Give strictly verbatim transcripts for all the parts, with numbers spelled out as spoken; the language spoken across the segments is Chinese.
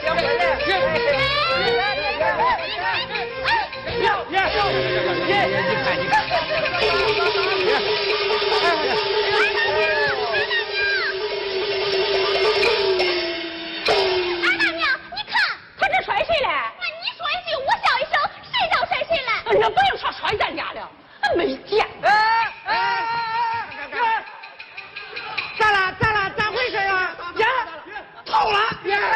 别回来！别别别！你看你看！ 二大娘，你看他这摔谁了？ 那你说一句，我笑一声，谁叫摔谁了？ 那不用说摔咱家了，没见。 哎哎哎！咋了？咋了？咋回事啊？呀，透了！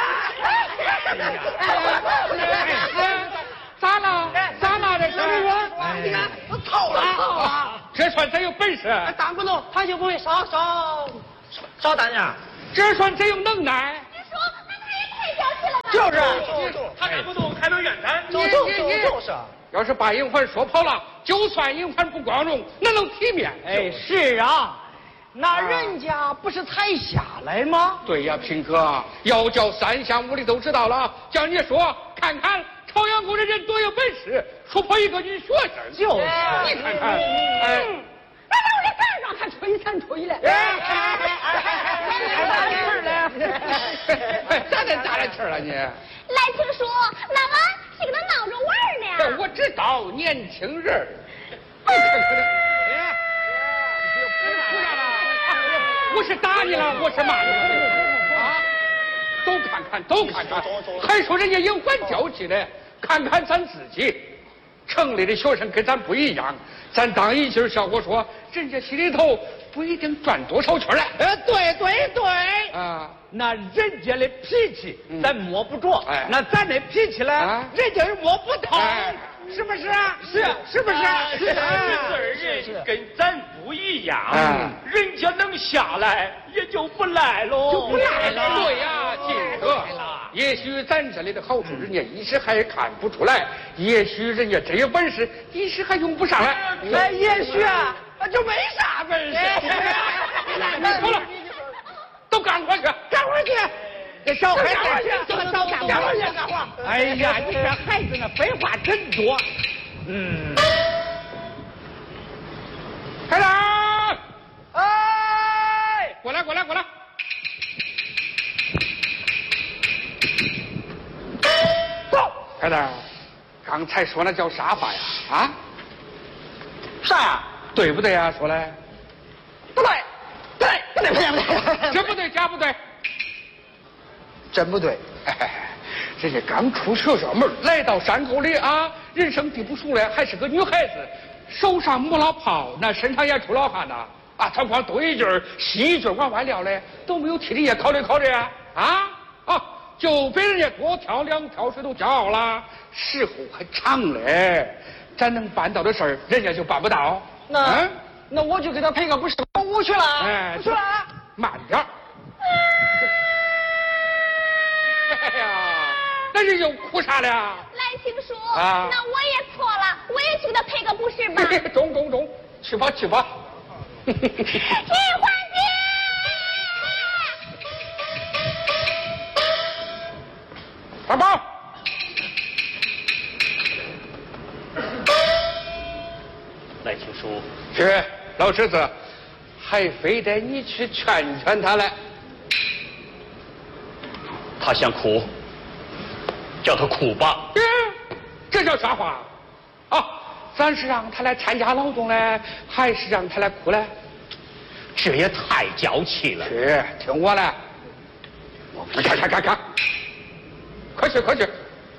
咋了？咋了？这小妹说， 你看我透了！透了！ 这算真有本事。 当不动，他就不会烧烧烧大娘。 这算真有能耐。 你说，那他也太娇气了吧？ 就是， 他干不动还能怨咱？ 就就就就是。 要是把银环说跑了，就算银环不光荣，那能体面？ 哎，是啊，那人家不是才下来吗？ 对呀，平哥，要叫三乡五里都知道了，叫你说，看看朝阳宫的人多有本事，说破一个女学生。 就是， 你看看，哎， 那我得再让他吹三吹了。 哎哎哎哎哎！ 咋的咋的气儿了你？ 来听说，那俺是跟他闹着玩呢。 我知道，年轻人。你看看，哎，我是打你了，我是骂你了啊！都看看，都看看，还说人家有管教气的，看看咱自己。城里的学生跟咱不一样，咱当一句笑话说，人家心里头不一定赚多少钱来。 呃，对对对， 啊， 那人家的脾气咱摸不着， 哎， 那咱的脾气呢， 啊， 人家是摸不透， 哎， 是不是啊？是是不是？ 是这字人跟咱不一样， 啊， 人家能下来也就不赖喽， 就不赖了。 对呀，金哥。也许咱这里的好处，人家一时还看不出来；也许人家真有本事，一时还用不上来。 那也许啊，就没啥本事。 好了，都干活去， 干活去。这小孩子去，干活去，干活去，干活。哎呀，你这孩子呢，废话真多。嗯。 开长， 哎， 过来，过来，过来。 走， 开长，刚才说那叫啥话呀？啊？ 啥呀？ 对不对呀？说来。 不对，不对，不对，不对，不对， 这不对，假不对。 真不对。 哎，人家刚出学校门，来到山沟里啊，人生地不熟嘞，还是个女孩子，手上摸老泡，那身上也出老汗呐。啊，他光东一句西一句往外撂嘞，都没有替人家考虑考虑啊！啊啊，就比人家多挑两挑水都骄傲了，时候还长嘞，咱能办到的事儿，人家就办不到。 那、 嗯、 那我就给他赔个不是我去了， 哎， 不去了， 慢点儿。哎呀，那人又哭啥了？ 来听说， 啊， 那我也错了，我也去给他赔个不是吧？ 中中中，去吧去吧。 银环姐， 二宝， 来听书， 去，老侄子，还非得你去劝劝他来。 他想哭，叫他哭吧。 嗯，这叫啥话？啊，咱是让他来参加劳动嘞，还是让他来哭嘞？ 这也太娇气了。 去，听我的。看看看看，快去快去。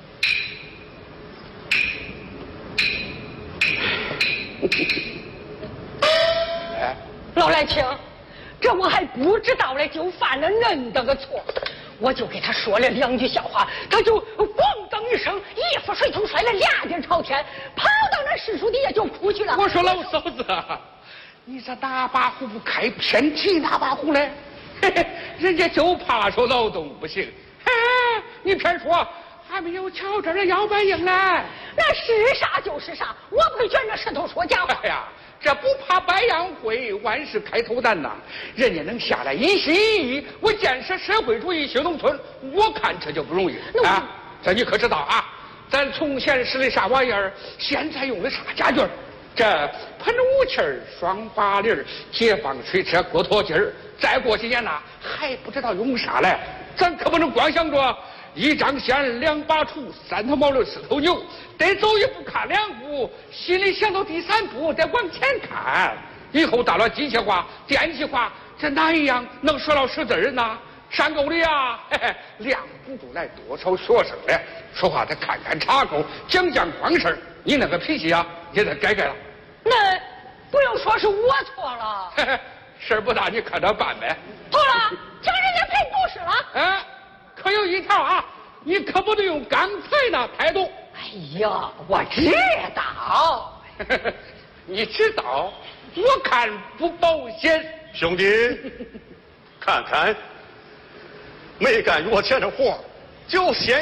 哎，老来听，这我还不知道嘞，就犯了恁的个错。我就给他说了两句笑话，他就咣当一声，一副水桶摔了俩地朝天，跑到那柿树底下就哭去了。 我说老嫂子，你这哪把壶不开，偏提哪把壶嘞？嘿嘿，人家就怕说劳动不行，嘿，你偏说还没有瞧这的腰板硬嘞。 那是啥就是啥，我不会卷着石头说假话。 哎呀，这不怕百样会，万事开头难呐！人家能下来一心一意为建设社会主义新农村，我看这就不容易啊！这你可知道啊？咱从前使的啥玩意儿，现在用的啥家具？这喷雾器儿、双八厘儿、解放水车、锅脱机儿，再过几年呐，还不知道用啥嘞。咱可不能光想着一张线，两把杵，三头毛六，四头牛，得走一步看两步，心里想到第三步得往前看。以后到了机械化、电气化，这哪一样能说到识字儿呢？山沟里啊，嘿嘿，量不住来多少学生了，说话得看看插口，讲讲光事儿。你那个脾气啊，也得改改了。 那不用说是我错了， 嘿嘿，事儿不大，你看着办呗。 错了，请人家赔不是了。 哎，可有一条啊，你可不能用刚才那态度。 哎呀，我知道。 你知道？我看不保险。 兄弟，看看，没干月钱的活，就先